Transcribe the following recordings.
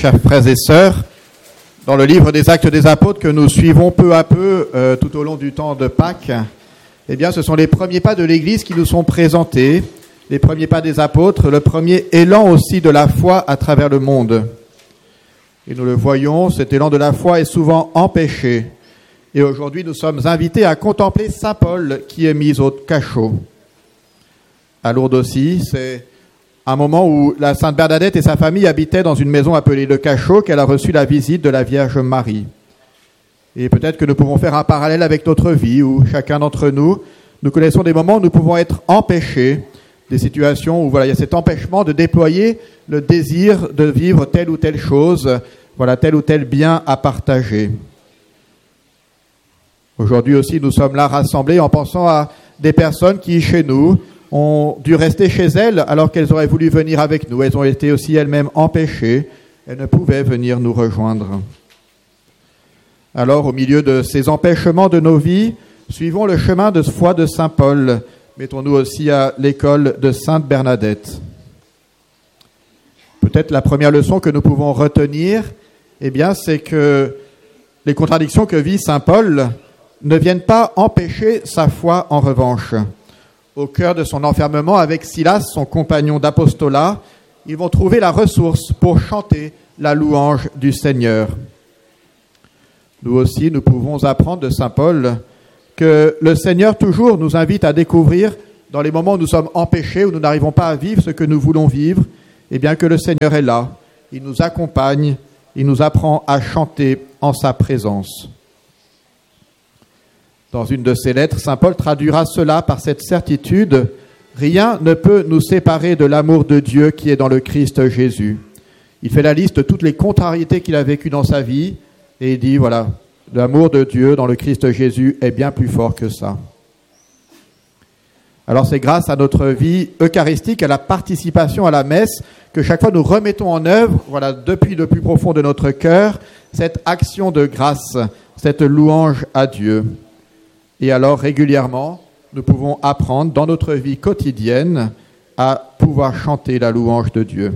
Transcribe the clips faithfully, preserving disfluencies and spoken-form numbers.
chers frères et sœurs, dans le livre des Actes des Apôtres que nous suivons peu à peu euh, tout au long du temps de Pâques, eh bien, ce sont les premiers pas de l'Église qui nous sont présentés, les premiers pas des apôtres, le premier élan aussi de la foi à travers le monde. Et nous le voyons, cet élan de la foi est souvent empêché. Et aujourd'hui, nous sommes invités à contempler Saint Paul qui est mis au cachot. À Lourdes aussi, c'est un moment où la Sainte Bernadette et sa famille habitaient dans une maison appelée le Cachot, qu'elle a reçu la visite de la Vierge Marie. Et peut-être que nous pouvons faire un parallèle avec notre vie, où chacun d'entre nous, nous connaissons des moments où nous pouvons être empêchés, des situations où voilà, il y a cet empêchement de déployer le désir de vivre telle ou telle chose, voilà, tel ou tel bien à partager. Aujourd'hui aussi, nous sommes là rassemblés en pensant à des personnes qui, chez nous, ont dû rester chez elles alors qu'elles auraient voulu venir avec nous. Elles ont été aussi elles-mêmes empêchées. Elles ne pouvaient venir nous rejoindre. Alors, au milieu de ces empêchements de nos vies, suivons le chemin de foi de Saint Paul. Mettons-nous aussi à l'école de Sainte Bernadette. Peut-être la première leçon que nous pouvons retenir, eh bien, c'est que les contradictions que vit Saint Paul ne viennent pas empêcher sa foi en revanche. Au cœur de son enfermement avec Silas, son compagnon d'apostolat, ils vont trouver la ressource pour chanter la louange du Seigneur. Nous aussi, nous pouvons apprendre de Saint Paul que le Seigneur toujours nous invite à découvrir, dans les moments où nous sommes empêchés, où nous n'arrivons pas à vivre ce que nous voulons vivre, eh bien que le Seigneur est là, il nous accompagne, il nous apprend à chanter en sa présence. Dans une de ses lettres, saint Paul traduira cela par cette certitude : rien ne peut nous séparer de l'amour de Dieu qui est dans le Christ Jésus. Il fait la liste de toutes les contrariétés qu'il a vécues dans sa vie et il dit, voilà, l'amour de Dieu dans le Christ Jésus est bien plus fort que ça. Alors c'est grâce à notre vie eucharistique, à la participation à la messe, que chaque fois nous remettons en œuvre, voilà, depuis le plus profond de notre cœur, cette action de grâce, cette louange à Dieu. Et alors, régulièrement, nous pouvons apprendre dans notre vie quotidienne à pouvoir chanter la louange de Dieu.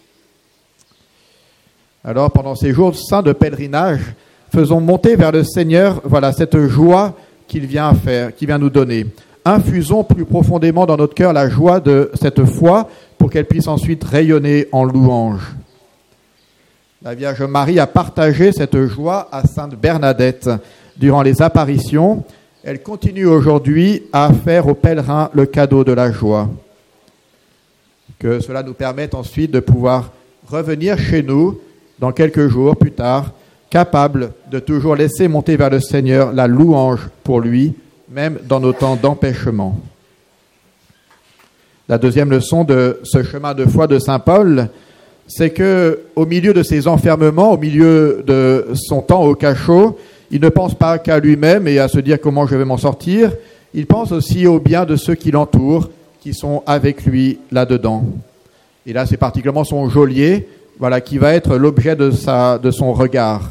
Alors, pendant ces jours saints de pèlerinage, faisons monter vers le Seigneur, voilà, cette joie qu'il vient faire, qu'il vient nous donner. Infusons plus profondément dans notre cœur la joie de cette foi pour qu'elle puisse ensuite rayonner en louange. La Vierge Marie a partagé cette joie à Sainte Bernadette durant les apparitions. Elle continue aujourd'hui à faire aux pèlerins le cadeau de la joie. Que cela nous permette ensuite de pouvoir revenir chez nous dans quelques jours plus tard, capables de toujours laisser monter vers le Seigneur la louange pour lui, même dans nos temps d'empêchement. La deuxième leçon de ce chemin de foi de Saint Paul, c'est que au milieu de ses enfermements, au milieu de son temps au cachot, il ne pense pas qu'à lui-même et à se dire comment je vais m'en sortir. Il pense aussi au bien de ceux qui l'entourent, qui sont avec lui là-dedans. Et là, c'est particulièrement son geôlier, voilà, qui va être l'objet de, sa, de son regard.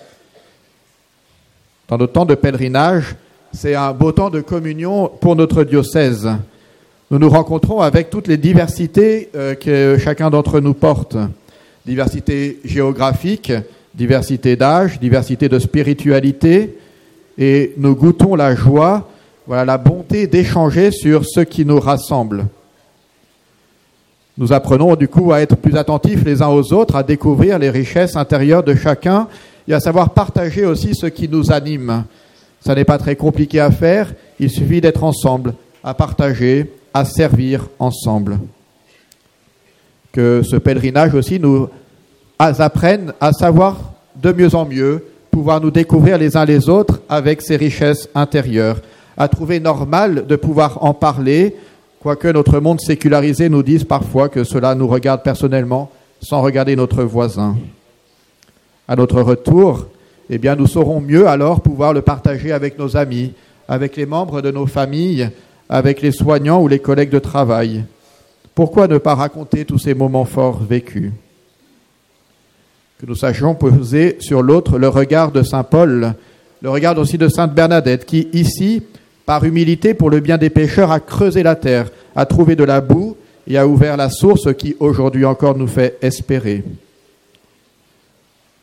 Dans notre temps de pèlerinage, c'est un beau temps de communion pour notre diocèse. Nous nous rencontrons avec toutes les diversités euh, que chacun d'entre nous porte. Diversité géographique, diversité d'âge, diversité de spiritualité, et nous goûtons la joie, voilà, la bonté d'échanger sur ce qui nous rassemble. Nous apprenons du coup à être plus attentifs les uns aux autres, à découvrir les richesses intérieures de chacun et à savoir partager aussi ce qui nous anime. Ça n'est pas très compliqué à faire, il suffit d'être ensemble, à partager, à servir ensemble. Que ce pèlerinage aussi nous apprennent à savoir de mieux en mieux, pouvoir nous découvrir les uns les autres avec ces richesses intérieures, à trouver normal de pouvoir en parler, quoique notre monde sécularisé nous dise parfois que cela nous regarde personnellement sans regarder notre voisin. À notre retour, eh bien, nous saurons mieux alors pouvoir le partager avec nos amis, avec les membres de nos familles, avec les soignants ou les collègues de travail. Pourquoi ne pas raconter tous ces moments forts vécus ? Que nous sachions poser sur l'autre le regard de Saint Paul, le regard aussi de Sainte Bernadette, qui ici, par humilité pour le bien des pécheurs, a creusé la terre, a trouvé de la boue et a ouvert la source qui aujourd'hui encore nous fait espérer.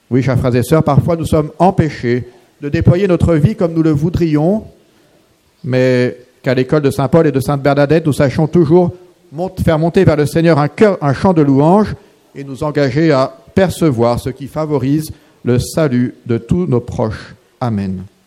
Oui, chers frères et sœurs, parfois nous sommes empêchés de déployer notre vie comme nous le voudrions, mais qu'à l'école de Saint Paul et de Sainte Bernadette, nous sachions toujours monte, faire monter vers le Seigneur un, cœur, un chant de louange et nous engager à percevoir ce qui favorise le salut de tous nos proches. Amen.